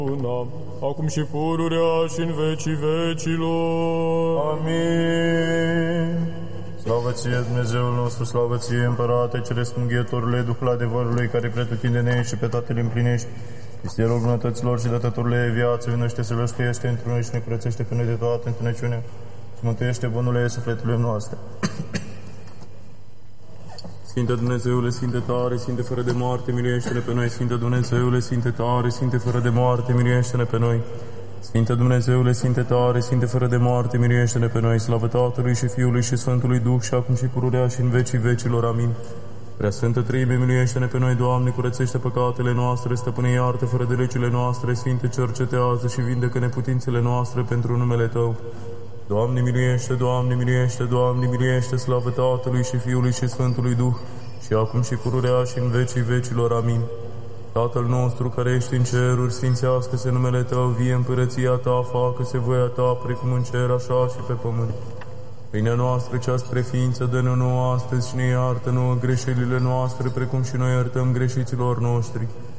acum și pururea și în vecii vecilor. Amin. Slavă ție, Dumnezeul nostru, slavă ție, Împărate, Ceresc Înghietorule, Duhul adevărului, care pretutindene și pe toate le împlinești. Istelul bunătăților și dătătorule viață, vinește să lăscuiește într noi și ne curățește pe noi de toată întunăciunea și mântuiește bunurile sufletului noastre. Sfinte Dumnezeule, Sfinte tare, Sfinte fără de moarte, miluiește-ne pe noi. Sfinte Dumnezeule, Sfinte tare, Sfinte fără de moarte, miluiește-ne pe noi. Sfinte Dumnezeule, Sfinte tare, Sfinte fără de moarte, miluiește-ne pe noi. Slavă Tatălui și Fiului și Sfântului Duh, și acum și pururea și în vecii vecilor. Amin. Preasfântă Treime, miluiește-ne pe noi, Doamne, curățește păcatele noastre, Stăpâne, iartă fără de legile noastre, Sfinte, cercetează și vindecă neputințele noastre pentru numele Tău. Doamne miluiește, Doamne miluiește, Doamne miluiește, slavă Tatălui și Fiului și Sfântului Duh, și acum și pururea și în vecii vecilor. Amin. Tatăl nostru care ești în ceruri, sfințească-se numele Tău, vie împărăția Ta, facă-se voia Ta, precum în cer, așa și pe pământ. Pâinea noastră cea spre ființă, dă-ne nouă astăzi și ne iartă nouă greșelile noastre, precum și noi iertăm greșiților noștri.